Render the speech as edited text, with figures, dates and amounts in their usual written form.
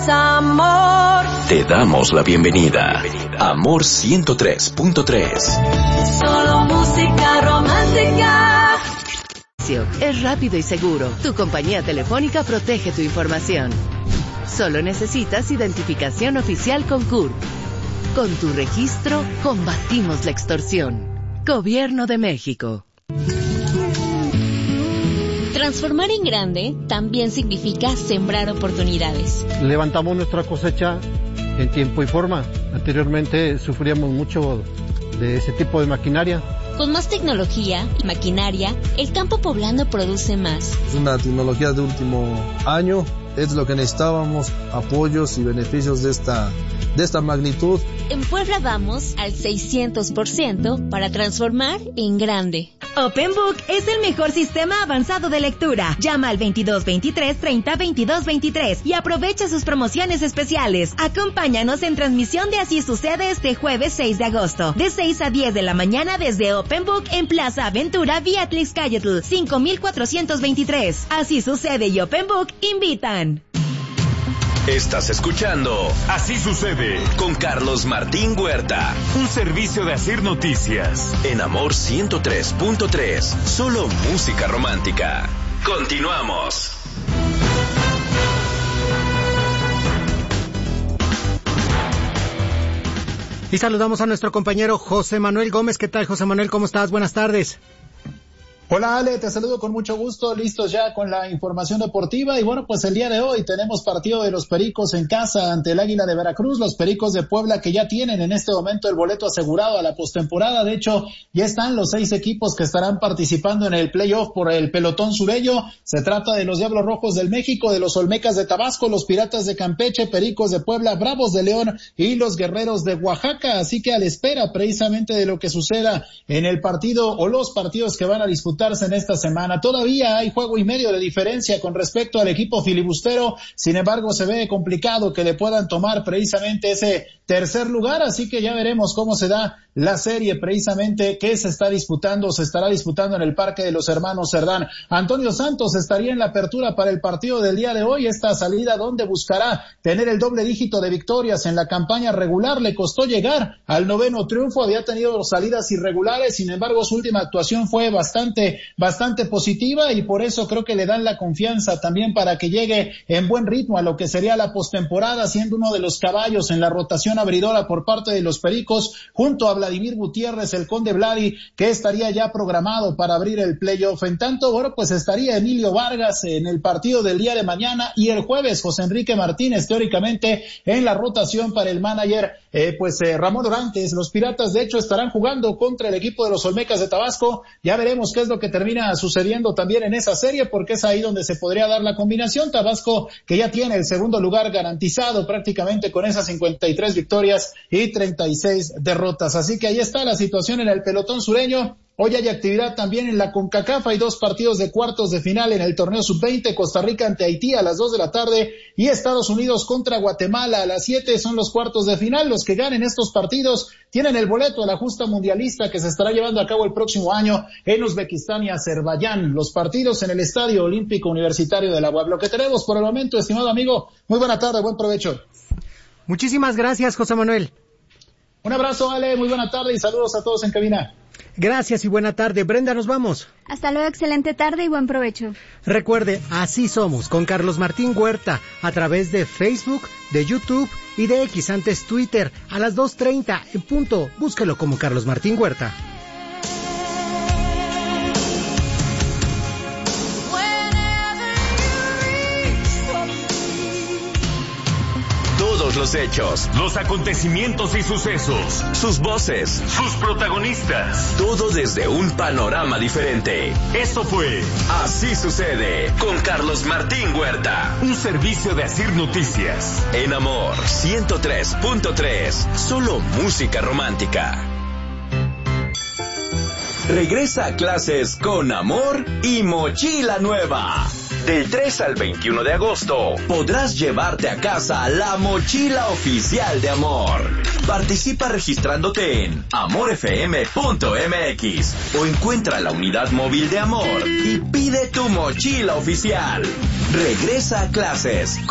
Amor. Te damos la bienvenida. Amor 103.3. Solo música romántica. Es rápido y seguro. Tu compañía telefónica protege tu información. Solo necesitas identificación oficial con CURP. Con tu registro, combatimos la extorsión. Gobierno de México. Transformar en grande también significa sembrar oportunidades. Levantamos nuestra cosecha en tiempo y forma. Anteriormente sufríamos mucho de ese tipo de maquinaria. Con más tecnología y maquinaria, el campo poblano produce más. Es una tecnología de último año, es lo que necesitábamos, apoyos y beneficios de esta magnitud. En Puebla vamos al 600% para transformar en grande. OpenBook es el mejor sistema avanzado de lectura. Llama al 2223-30-2223 y aprovecha sus promociones especiales. Acompáñanos en transmisión de Así Sucede este jueves 6 de agosto, de 6 a 10 de la mañana desde OpenBook en Plaza Aventura vía Tlaxcayotl, 5423. Así Sucede y OpenBook invitan. Estás escuchando Así Sucede con Carlos Martín Huerta. Un servicio de Asir Noticias. En Amor 103.3. Solo música romántica. Continuamos. Y saludamos a nuestro compañero José Manuel Gómez. ¿Qué tal, José Manuel? ¿Cómo estás? Buenas tardes. Hola Ale, te saludo con mucho gusto, listos ya con la información deportiva y bueno, pues el día de hoy tenemos partido de los Pericos en casa ante el Águila de Veracruz, los Pericos de Puebla que ya tienen en este momento el boleto asegurado a la postemporada, de hecho ya están los 6 equipos que estarán participando en el playoff por el pelotón sureño, se trata de los Diablos Rojos del México, de los Olmecas de Tabasco, los Piratas de Campeche, Pericos de Puebla, Bravos de León y los Guerreros de Oaxaca, así que a la espera precisamente de lo que suceda en el partido o los partidos que van a disputar en esta semana. Todavía hay juego y medio de diferencia con respecto al equipo filibustero, sin embargo se ve complicado que le puedan tomar precisamente ese tercer lugar, así que ya veremos cómo se da la serie precisamente que se estará disputando en el Parque de los Hermanos Cerdán. Antonio Santos estaría en la apertura para el partido del día de hoy, esta salida donde buscará tener el doble dígito de victorias en la campaña regular, le costó llegar al 9º triunfo, había tenido salidas irregulares, sin embargo su última actuación fue bastante positiva y por eso creo que le dan la confianza también para que llegue en buen ritmo a lo que sería la postemporada, siendo uno de los caballos en la rotación abridora por parte de los Pericos, junto a Vladimir Gutiérrez, el Conde Vladi, que estaría ya programado para abrir el playoff. En tanto, bueno, pues estaría Emilio Vargas en el partido del día de mañana y el jueves José Enrique Martínez, teóricamente en la rotación para el manager, Ramón Orantes. Los Piratas, de hecho, estarán jugando contra el equipo de los Olmecas de Tabasco. Ya veremos qué es lo que termina sucediendo también en esa serie, porque es ahí donde se podría dar la combinación. Tabasco, que ya tiene el segundo lugar garantizado prácticamente con esas 53 victorias y 36 derrotas. Así que ahí está la situación en el pelotón sureño. Hoy hay actividad también en la CONCACAF, hay 2 partidos de cuartos de final en el torneo sub-20, Costa Rica ante Haití a las 2 de la tarde y Estados Unidos contra Guatemala a las 7, son los cuartos de final. Los que ganen estos partidos tienen el boleto a la justa mundialista que se estará llevando a cabo el próximo año en Uzbekistán y Azerbaiyán. Los partidos en el Estadio Olímpico Universitario de la UAP. Lo que tenemos por el momento, estimado amigo, muy buena tarde, buen provecho. Muchísimas gracias, José Manuel. Un abrazo, Ale, muy buena tarde y saludos a todos en cabina. Gracias y buena tarde. Brenda, nos vamos. Hasta luego, excelente tarde y buen provecho. Recuerde, Así Somos, con Carlos Martín Huerta, a través de Facebook, de YouTube y de X, antes Twitter, a las 2:30 en punto. Búsquelo como Carlos Martín Huerta. Todos los hechos, los acontecimientos y sucesos, sus voces, sus protagonistas, todo desde un panorama diferente. Eso fue Así Sucede con Carlos Martín Huerta, un servicio de Asir Noticias. En Amor 103.3, solo música romántica. Regresa a clases con Amor y mochila nueva. Del 3 al 21 de agosto podrás llevarte a casa la mochila oficial de Amor. Participa registrándote en amorfm.mx o encuentra la unidad móvil de Amor y pide tu mochila oficial. Regresa a clases